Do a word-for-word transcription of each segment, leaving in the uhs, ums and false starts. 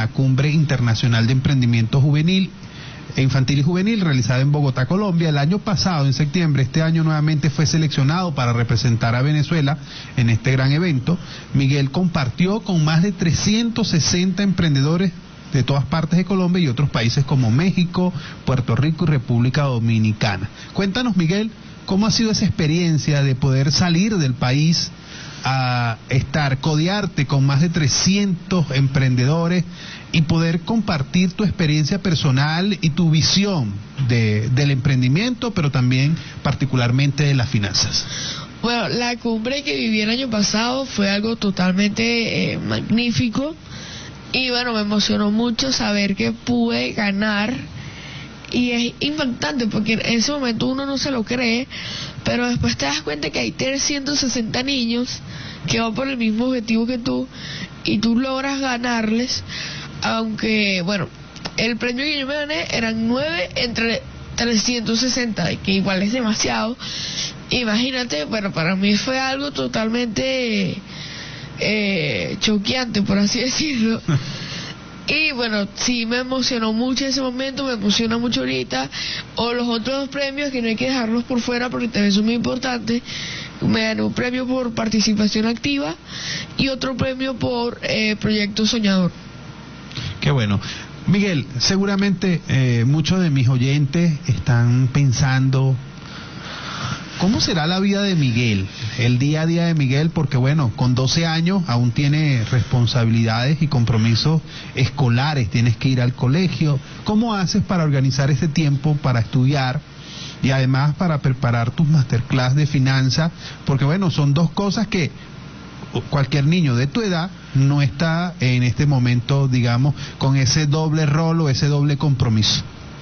la Cumbre Internacional de Emprendimiento Juvenil, Infantil y Juvenil, realizada en Bogotá, Colombia, el año pasado, en septiembre. Este año nuevamente fue seleccionado para representar a Venezuela en este gran evento. Miguel compartió con más de trescientos sesenta emprendedores de todas partes de Colombia y otros países como México, Puerto Rico y República Dominicana. Cuéntanos, Miguel, ¿cómo ha sido esa experiencia de poder salir del país a estar, codearte con más de trescientos emprendedores y poder compartir tu experiencia personal y tu visión de, del emprendimiento, pero también particularmente de las finanzas? Bueno, la cumbre que viví el año pasado fue algo totalmente eh, magnífico, y bueno, me emocionó mucho saber que pude ganar, y es impactante porque en ese momento uno no se lo cree, pero después te das cuenta que hay trescientos sesenta niños que van por el mismo objetivo que tú, y tú logras ganarles. Aunque, bueno, el premio que yo me gané eran nueve entre trescientos sesenta, que igual es demasiado. Imagínate, bueno, para mí fue algo totalmente eh, choqueante, por así decirlo. Y bueno, sí me emocionó mucho ese momento, me emociona mucho ahorita. O los otros dos premios, que no hay que dejarlos por fuera porque también son muy importantes. Me gané un premio por participación activa y otro premio por eh, proyecto soñador. Qué bueno. Miguel, seguramente eh, muchos de mis oyentes están pensando, ¿cómo será la vida de Miguel? El día a día de Miguel, porque bueno, con doce años aún tiene responsabilidades y compromisos escolares, tienes que ir al colegio. ¿Cómo haces para organizar ese tiempo para estudiar y además para preparar tus masterclass de finanzas? Porque bueno, son dos cosas que cualquier niño de tu edad no está en este momento, digamos, con ese doble rol o ese doble compromiso.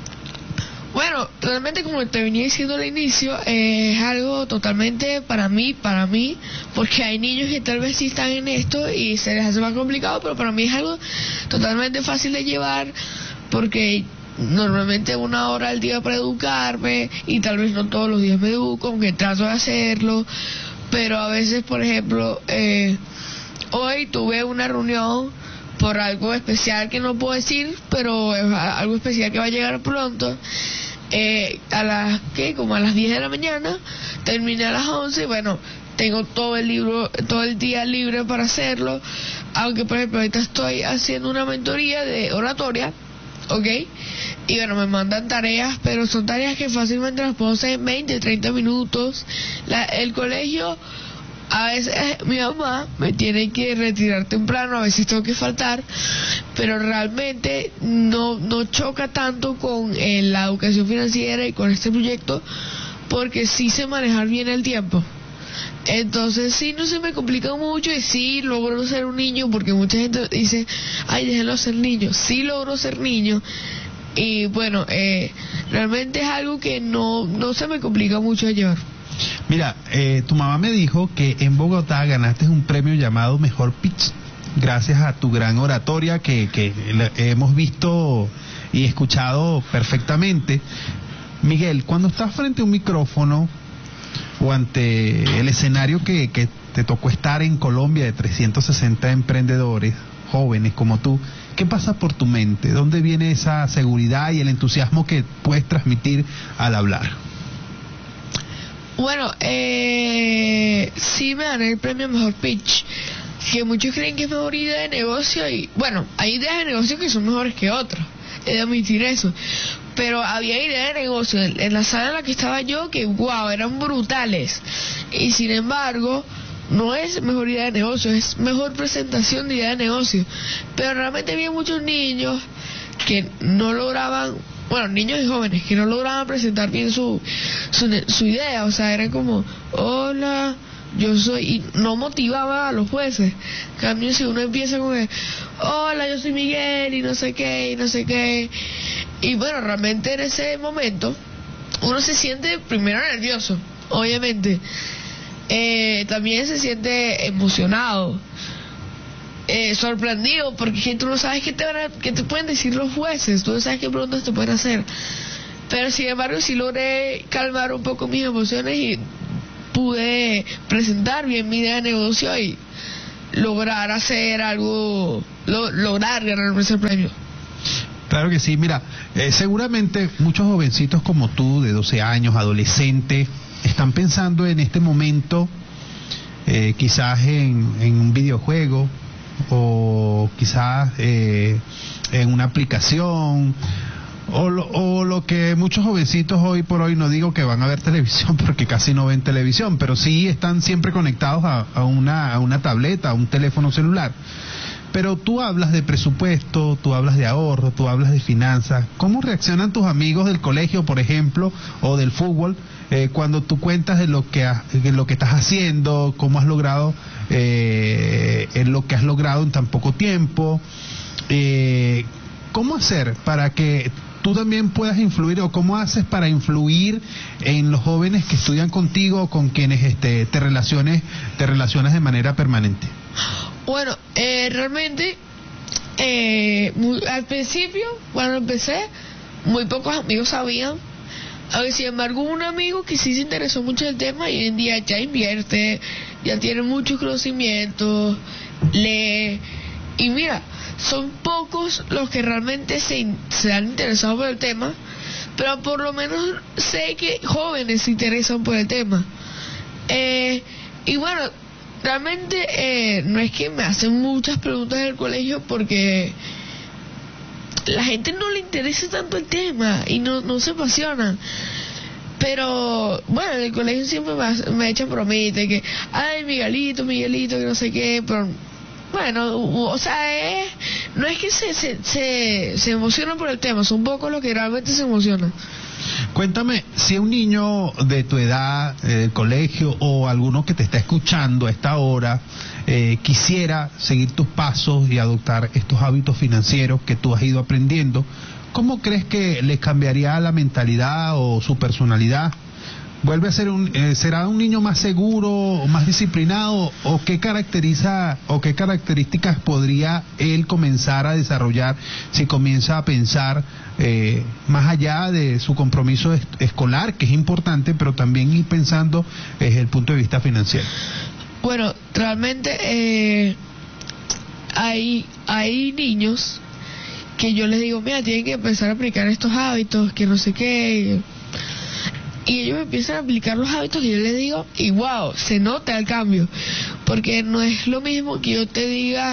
Bueno, realmente, como te venía diciendo al inicio, eh, es algo totalmente para mí, para mí, porque hay niños que tal vez sí están en esto y se les hace más complicado, pero para mí es algo totalmente fácil de llevar, porque normalmente una hora al día para educarme, y tal vez no todos los días me educo, aunque trato de hacerlo, pero a veces, por ejemplo, eh, hoy tuve una reunión por algo especial que no puedo decir, pero es algo especial que va a llegar pronto, eh, a las, ¿qué? Como a las diez de la mañana, terminé a las once, y bueno, tengo todo el libro, todo el día libre para hacerlo, aunque por ejemplo ahorita estoy haciendo una mentoría de oratoria, ¿ok? Y bueno, me mandan tareas, pero son tareas que fácilmente las puedo hacer en veinte, treinta minutos. La, el colegio, a veces mi mamá me tiene que retirar temprano, a veces tengo que faltar, pero realmente no, no choca tanto con eh, la educación financiera y con este proyecto, porque sí sé manejar bien el tiempo. Entonces sí, no se me complica mucho, y sí logro ser un niño, porque mucha gente dice, ay, déjenlo ser niño. Sí logro ser niño, y bueno, eh, realmente es algo que no, no se me complica mucho de llevar. Mira, eh, tu mamá me dijo que en Bogotá ganaste un premio llamado Mejor Pitch, gracias a tu gran oratoria que, que hemos visto y escuchado perfectamente. Miguel, cuando estás frente a un micrófono o ante el escenario que, que te tocó estar en Colombia de trescientos sesenta emprendedores jóvenes como tú, ¿qué pasa por tu mente? ¿Dónde viene esa seguridad y el entusiasmo que puedes transmitir al hablar? Bueno, eh, sí me gané el premio Mejor Pitch, que muchos creen que es mejor idea de negocio, y bueno, hay ideas de negocio que son mejores que otras, he de admitir eso, pero había ideas de negocio en, en la sala en la que estaba yo que wow, eran brutales, y sin embargo no es mejor idea de negocio, es mejor presentación de idea de negocio. Pero realmente había muchos niños que no lograban, bueno, niños y jóvenes que no lograban presentar bien su, su, su idea, o sea, eran como, hola, yo soy, y no motivaba a los jueces. En cambio, si uno empieza con que, hola, yo soy Miguel, y no sé qué, y no sé qué, y bueno, realmente en ese momento uno se siente primero nervioso, obviamente, eh, también se siente emocionado, eh, sorprendido, porque tú no sabes qué te, van a, qué te pueden decir los jueces, tú no sabes qué preguntas te pueden hacer, pero sin embargo sí logré calmar un poco mis emociones y pude presentar bien mi idea de negocio, y lograr hacer algo, lo, lograr ganar ese premio. Claro que sí, mira, eh, seguramente muchos jovencitos como tú, de doce años, adolescentes, están pensando en este momento eh, quizás en, en un videojuego o quizás eh, en una aplicación o lo, o lo que muchos jovencitos hoy por hoy, no digo que van a ver televisión porque casi no ven televisión, pero sí están siempre conectados a, a, una, a una tableta, a un teléfono celular. Pero tú hablas de presupuesto, tú hablas de ahorro, tú hablas de finanzas. ¿Cómo reaccionan tus amigos del colegio, por ejemplo, o del fútbol, eh, cuando tú cuentas de lo que ha, de lo que estás haciendo, cómo has logrado, eh, en lo que has logrado en tan poco tiempo? Eh, ¿Cómo hacer para que tú también puedas influir, o cómo haces para influir en los jóvenes que estudian contigo, con quienes este, te relaciones, te relacionas de manera permanente? Bueno, eh, realmente, eh, muy, al principio, cuando empecé, muy pocos amigos sabían. Aunque sin embargo, un amigo que sí se interesó mucho del tema y hoy en día ya invierte, ya tiene muchos conocimientos, lee. Y mira, son pocos los que realmente se, se han interesado por el tema, pero por lo menos sé que jóvenes se interesan por el tema. Eh, y bueno, realmente eh, no es que me hacen muchas preguntas en el colegio porque la gente no le interesa tanto el tema y no, no se apasiona. Pero bueno, en el colegio siempre me, me echan bromitas que, ay, Miguelito, Miguelito, que no sé qué, pero bueno, o sea, es, no es que se, se, se, se emocionan por el tema, son pocos los que realmente se emocionan. Cuéntame, si un niño de tu edad, eh, del colegio, o alguno que te está escuchando a esta hora, eh, quisiera seguir tus pasos y adoptar estos hábitos financieros que tú has ido aprendiendo, ¿cómo crees que les cambiaría la mentalidad o su personalidad? ¿Vuelve a ser un, eh, será un niño más seguro, más disciplinado, o qué caracteriza o qué características podría él comenzar a desarrollar si comienza a pensar eh, más allá de su compromiso es, escolar, que es importante, pero también ir pensando desde el punto de vista financiero? Bueno, realmente eh, hay hay niños que yo les digo, mira, tienen que empezar a aplicar estos hábitos, que no sé qué. Y ellos empiezan a aplicar los hábitos y yo les digo, y wow, se nota el cambio. Porque no es lo mismo que yo te diga,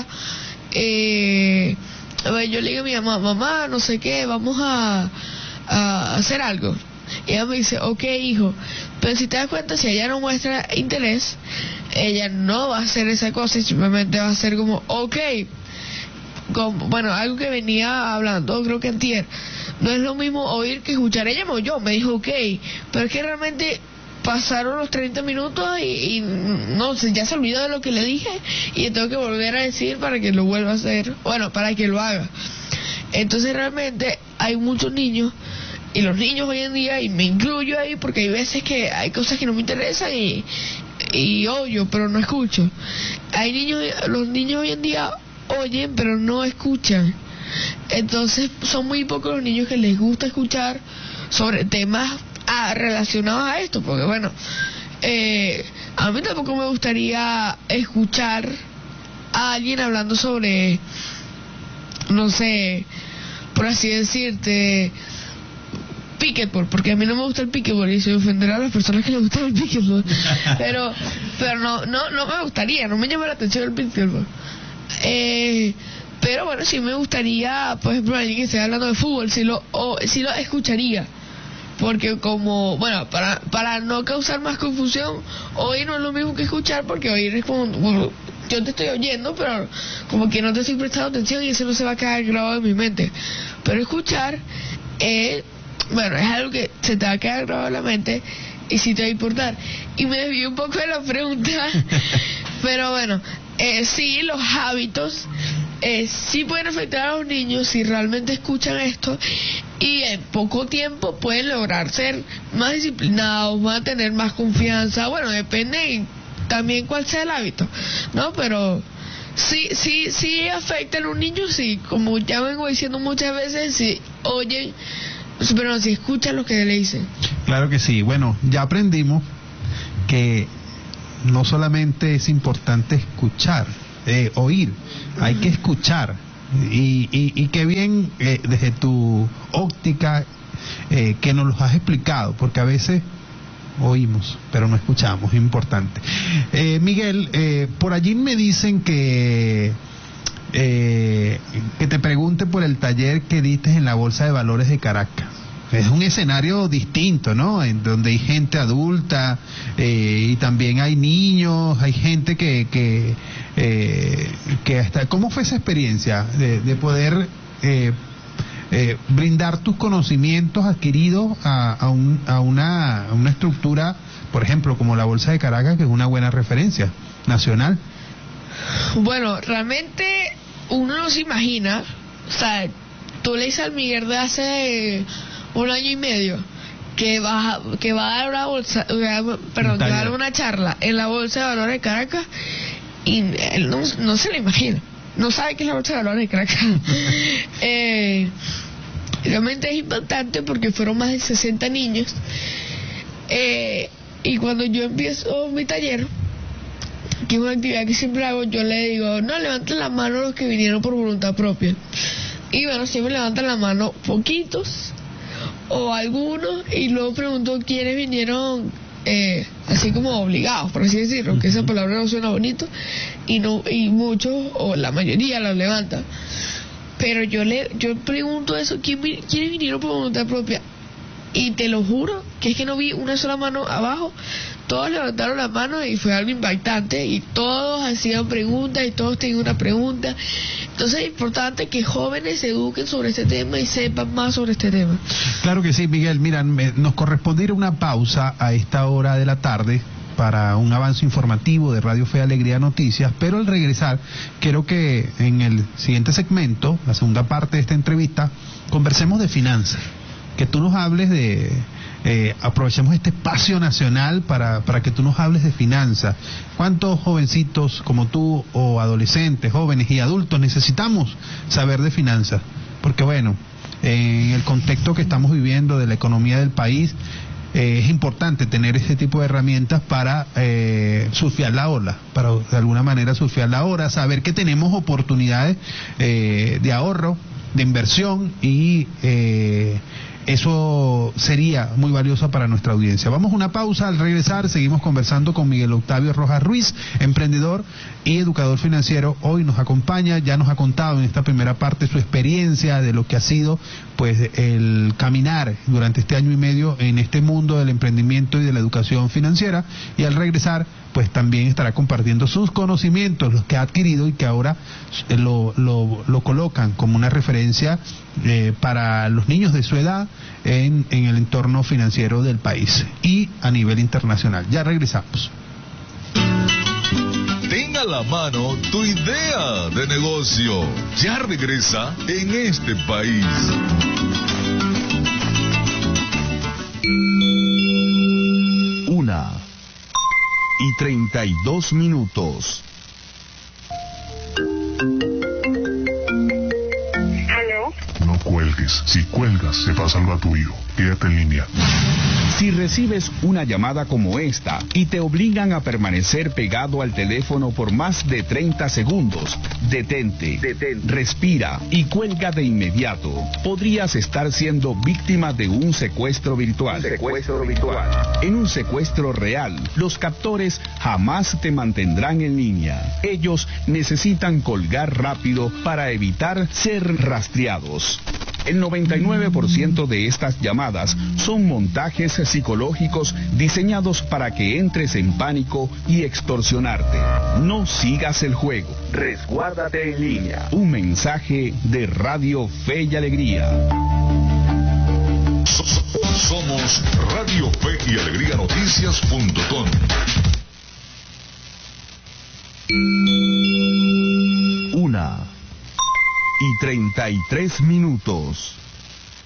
eh, a ver, yo le digo a mi mamá, mamá, no sé qué, vamos a, a hacer algo. Y ella me dice, ok, hijo, pero si te das cuenta, si ella no muestra interés, ella no va a hacer esa cosa y simplemente va a ser como, ok. Como, bueno, algo que venía hablando, creo que antier. No es lo mismo oír que escuchar. Ella me oyó, me dijo ok, pero es que realmente pasaron los treinta minutos y, y no sé, ya se olvidó de lo que le dije y tengo que volver a decir para que lo vuelva a hacer, bueno, para que lo haga. Entonces realmente hay muchos niños, y los niños hoy en día, y me incluyo ahí porque hay veces que hay cosas que no me interesan y, y oyo, pero no escucho. Hay niños, los niños hoy en día oyen pero no escuchan. Entonces son muy pocos los niños que les gusta escuchar sobre temas ah, relacionados a esto, porque bueno, eh, a mí tampoco me gustaría escuchar a alguien hablando sobre, no sé, por así decirte, pickleball, porque a mí no me gusta el pickleball y se ofenderá a las personas que les gusta el pickleball, pero pero no no no me gustaría, no me llama la atención el pickleball. Eh, pero bueno, sí me gustaría, por ejemplo, alguien que esté hablando de fútbol, si lo o, si lo escucharía, porque como, bueno, para para no causar más confusión, oír no es lo mismo que escuchar, porque oír es como, bueno, yo te estoy oyendo, pero como que no te estoy prestando atención y eso no se va a quedar grabado en mi mente. Pero escuchar, eh, bueno, es algo que se te va a quedar grabado en la mente y sí te va a importar. Y me desvié un poco de la pregunta, pero bueno, eh, sí, los hábitos eh, sí pueden afectar a los niños si realmente escuchan esto, y en poco tiempo pueden lograr ser más disciplinados, van a tener más confianza. Bueno, depende también cuál sea el hábito, ¿no? Pero sí, sí, sí afecta a los niños, sí, como ya vengo diciendo muchas veces, si oyen, pero no, si escuchan lo que le dicen. Claro que sí. Bueno, ya aprendimos que no solamente es importante escuchar, eh, oír, hay que escuchar. Y, y, y qué bien eh, desde tu óptica eh, que nos los has explicado, porque a veces oímos, pero no escuchamos, es importante. Eh, Miguel, eh, por allí me dicen que eh, que te pregunte por el taller que diste en la Bolsa de Valores de Caracas. Es un escenario distinto, ¿no? En donde hay gente adulta eh, y también hay niños, hay gente que que eh, que hasta. ¿Cómo fue esa experiencia de, de poder eh, eh, brindar tus conocimientos adquiridos a, a, un, a, una, a una estructura, por ejemplo, como la Bolsa de Caracas, que es una buena referencia nacional? Bueno, realmente uno no se imagina, o sea, tú le dices al Miguel de hace un año y medio que va, que va a dar una bolsa, perdón, que va a dar una charla en la Bolsa de Valores de Caracas y él no, no se lo imagina, no sabe qué es la Bolsa de Valores de Caracas. eh, realmente es impactante porque fueron más de sesenta niños eh, y cuando yo empiezo mi taller, que es una actividad que siempre hago, yo le digo, no, levanten la mano los que vinieron por voluntad propia. Y bueno, siempre levantan la mano poquitos o algunos, y luego pregunto quiénes vinieron eh, así como obligados, por así decirlo, aunque esa palabra no suena bonito, y no y muchos o la mayoría la levantan. Pero yo le yo pregunto eso, ¿quién, ¿quiénes vinieron por voluntad propia? Y te lo juro que es que no vi una sola mano abajo. Todos levantaron la mano y fue algo impactante y todos hacían preguntas y todos tenían una pregunta. Entonces es importante que jóvenes se eduquen sobre este tema y sepan más sobre este tema. Claro que sí, Miguel. Mira, me, nos corresponde ir a una pausa a esta hora de la tarde para un avance informativo de Radio Fe y Alegría Noticias, pero al regresar quiero que en el siguiente segmento, la segunda parte de esta entrevista, conversemos de finanzas, que tú nos hables de... Eh, aprovechemos este espacio nacional para, para que tú nos hables de finanzas. ¿Cuántos jovencitos como tú, o adolescentes, jóvenes y adultos necesitamos saber de finanzas? Porque bueno, en el contexto que estamos viviendo de la economía del país, eh, es importante tener este tipo de herramientas para eh, surfear la ola, para de alguna manera surfear la ola, saber que tenemos oportunidades eh, de ahorro, de inversión y... Eh, Eso sería muy valioso para nuestra audiencia. Vamos a una pausa, al regresar seguimos conversando con Miguel Octavio Rojas Ruiz, emprendedor y educador financiero. Hoy nos acompaña, ya nos ha contado en esta primera parte su experiencia de lo que ha sido pues el caminar durante este año y medio en este mundo del emprendimiento y de la educación financiera, y al regresar pues también estará compartiendo sus conocimientos, los que ha adquirido y que ahora lo, lo, lo colocan como una referencia eh, para los niños de su edad en, en el entorno financiero del país y a nivel internacional. Ya regresamos. Ten a la mano tu idea de negocio. Ya regresa en este país. Una y treinta y dos minutos. ¿Aló? No cuelgues. Si cuelgas, se pasa algo a tu hijo. Quédate en línea. Si recibes una llamada como esta y te obligan a permanecer pegado al teléfono por más de treinta segundos, detente, detente, respira y cuelga de inmediato. Podrías estar siendo víctima de un secuestro virtual. Secuestro virtual. En un secuestro real, los captores jamás te mantendrán en línea. Ellos necesitan colgar rápido para evitar ser rastreados. El noventa y nueve por ciento de estas llamadas son montajes psicológicos diseñados para que entres en pánico y extorsionarte. No sigas el juego. Resguárdate en línea. Un mensaje de Radio Fe y Alegría. Somos Radio Fe y Alegría Noticias punto com. Una y treinta y tres minutos.